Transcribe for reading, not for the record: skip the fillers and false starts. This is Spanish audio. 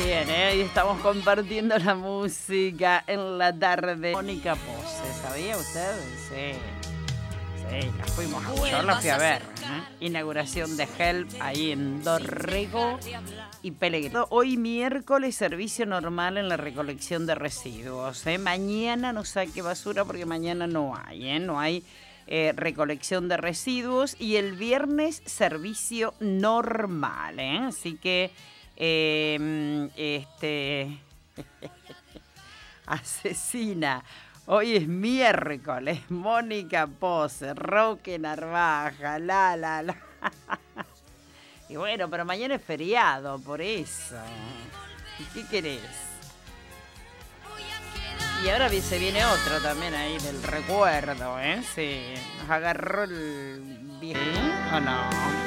Bien, y estamos compartiendo la música en la tarde. Mónica Pose, ¿sabía usted? Sí, la fuimos a yo la fui a ver. Inauguración de Help ahí en Dorrego y Pellegrino. Hoy miércoles servicio normal en la recolección de residuos. Mañana no saque basura porque mañana no hay, no hay recolección de residuos. Y el viernes servicio normal, así que asesina. Hoy es miércoles, Mónica Pose, Roque Narvaja, la. Y bueno, pero mañana es feriado, por eso. ¿Y qué querés? Y ahora se viene otro también ahí del recuerdo, Sí, nos agarró el viejo, ¿o no?